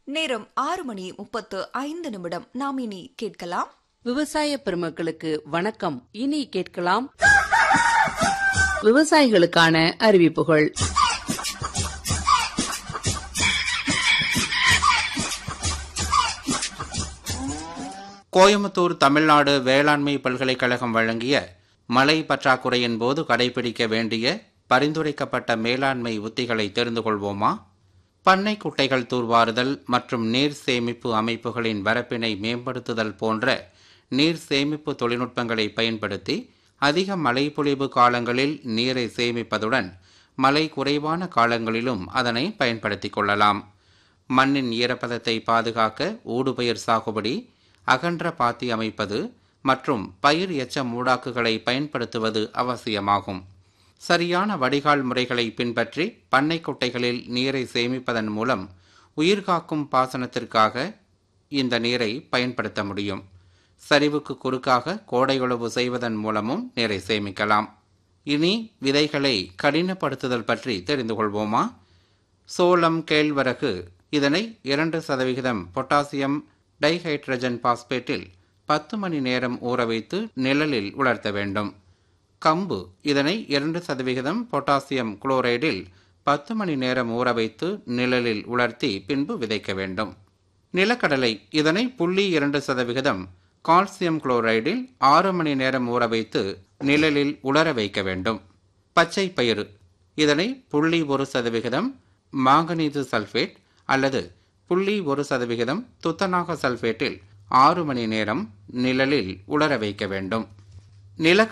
நேரம் 6:35. நாம் இனி கேட்கலாம். விவசாய பெருமக்களுக்கு வணக்கம். இனி கேட்கலாம் விவசாயிகளுக்கான அறிவிப்புகள். கோயம்புத்தூர் தமிழ்நாடு வேளாண்மை பல்கலைக்கழகம் வழங்கிய மழை பற்றாக்குறையின் போது கடைபிடிக்க வேண்டிய பரிந்துரைக்கப்பட்ட மேலாண்மை உத்திகளை தெரிந்து கொள்வோமா? பண்ணை குட்டைகள் தூர்வாறுதல் மற்றும் நீர் சேமிப்பு அமைப்புகளின் வரப்பினை மேம்படுத்துதல் போன்ற நீர் சேமிப்பு தொழில்நுட்பங்களை பயன்படுத்தி அதிக மழை பொழிவு காலங்களில் நீரை சேமிப்பதுடன் மழை குறைவான காலங்களிலும் அதனை பயன்படுத்திக் கொள்ளலாம். மண்ணின் ஈரப்பதத்தை பாதுகாக்க ஊடுபயிர் சாகுபடி, அகன்ற பாத்தி அமைப்பது மற்றும் பயிர் எச்ச மூடாக்குகளை பயன்படுத்துவது அவசியமாகும். சரியான வடிகால் முறைகளை பின்பற்றி பண்ணை குட்டைகளில் நீரை சேமிப்பதன் மூலம் உயிர்காக்கும் பாசனத்திற்காக இந்த நீரை பயன்படுத்த முடியும். சரிவுக்கு குறுக்காக கோடையுழவு செய்வதன் மூலமும் நீரை சேமிக்கலாம். இனி விதைகளை கடினப்படுத்துதல் பற்றி தெரிந்து கொள்வோமா? சோளம், கேழ்வரகு இதனை 2% பொட்டாசியம் டைஹைட்ரஜன் பாஸ்பேட்டில் 10 மணி நேரம் ஊற வைத்து நிழலில் உலர்த்த வேண்டும். கம்பு இதனை 2% பொட்டாசியம் குளோரைடில் 10 மணி நேரம் ஊற வைத்து நிழலில் உலர்த்தி பின்பு விதைக்க வேண்டும். நிலக்கடலை இதனை 0.2% கால்சியம் குளோரைடில் 6 மணி நேரம் ஊற வைத்து நிழலில் உலர வைக்க வேண்டும். பச்சை பயிறு இதனை 0.1% மாங்கனீசு சல்பேட் அல்லது 0.1% துத்தநாக சல்பேட்டில் 6 மணி நேரம் நிழலில் உலர வைக்க வேண்டும்.